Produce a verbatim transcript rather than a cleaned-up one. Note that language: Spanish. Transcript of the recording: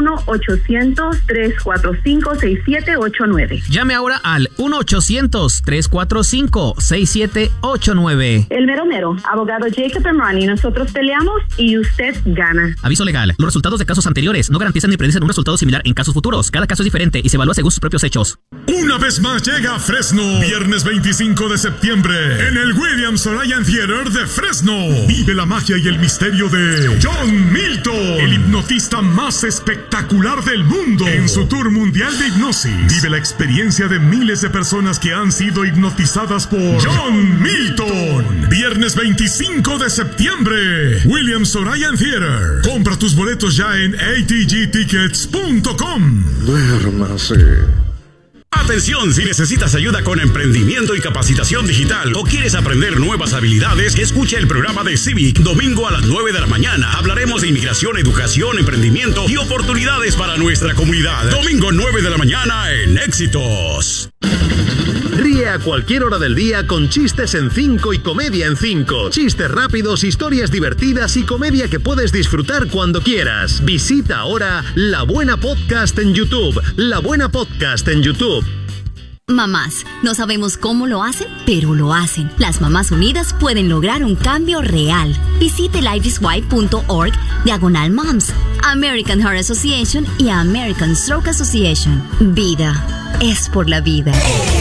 uno ochocientos, tres cuatro cinco, seis siete ocho nueve. Llame ahora al uno ochocientos, tres cuatro cinco, seis siete ocho nueve. El mero mero, abogado Jacob Emrani. Nosotros peleamos y usted gana. Aviso legal. Los resultados de casos anteriores no garantizan ni predicen un resultado similar en casos futuros. Cada caso es diferente y se evalúa según sus propios hechos. Una vez más llega a Fresno. Viernes veinticinco de septiembre. En el Williams Orion Theater de Fresno. Vive la magia y el misterio de John Milton, el hipnotista más espectacular del mundo. En su tour mundial de hipnosis, vive la experiencia de miles de personas que han sido hipnotizadas por John Milton. Viernes veinticinco de septiembre, Williams Orion Theater. Compra tus boletos ya en a t g tickets punto com. Duérmase. Atención, si necesitas ayuda con emprendimiento y capacitación digital o quieres aprender nuevas habilidades, escucha el programa de Civic, domingo a las nueve de la mañana. Hablaremos de inmigración, educación, emprendimiento y oportunidades para nuestra comunidad. Domingo nueve de la mañana en Éxitos. Ríe a cualquier hora del día con chistes en cinco y comedia en cinco. Chistes rápidos, historias divertidas y comedia que puedes disfrutar cuando quieras. Visita ahora La Buena Podcast en YouTube. La Buena Podcast en YouTube. Mamás, no sabemos cómo lo hacen, pero lo hacen. Las mamás unidas pueden lograr un cambio real. Visite lifeiswhite punto org diagonal moms, American Heart Association y American Stroke Association. Vida es por la vida.